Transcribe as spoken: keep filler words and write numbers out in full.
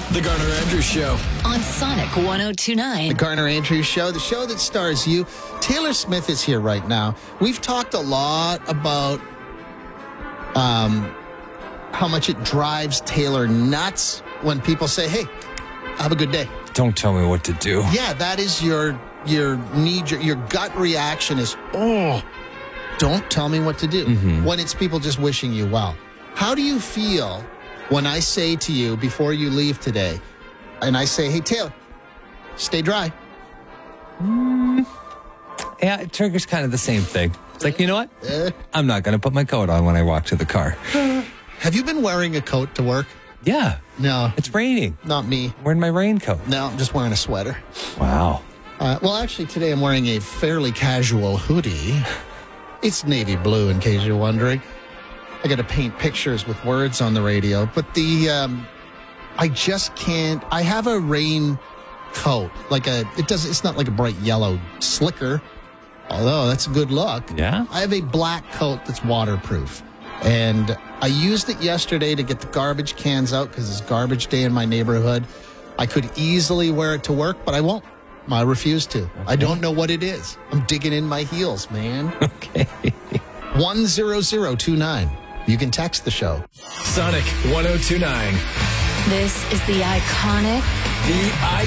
The Garner Andrews Show. On Sonic one oh two point nine. The Garner Andrews Show, the show that stars you. Taylor Smith is here right now. We've talked a lot about um, how much it drives Taylor nuts when people say, hey, have a good day. Don't tell me what to do. Yeah, that is your your need, your, your gut reaction is, oh, don't tell me what to do. Mm-hmm. When it's people just wishing you well. How do you feel when I say to you before you leave today, and I say, hey, Taylor, stay dry? Mm, yeah, it triggers kind of the same thing. It's like, you know what? Uh, I'm not going to put my coat on when I walk to the car. Have you been wearing a coat to work? Yeah. No. It's raining. Not me. I'm wearing my raincoat. No, I'm just wearing a sweater. Wow. Uh, well, actually, today I'm wearing a fairly casual hoodie. It's navy blue, in case you're wondering. I got to paint pictures with words on the radio, but the um, I just can't. I have a rain coat, like a. It does. It's not like a bright yellow slicker, although that's a good look. Yeah. I have a black coat that's waterproof, and I used it yesterday to get the garbage cans out because it's garbage day in my neighborhood. I could easily wear it to work, but I won't. I refuse to. Okay. I don't know what it is. I'm digging in my heels, man. Okay. one zero zero two nine. You can text the show. Sonic one oh two point nine. This is the iconic, The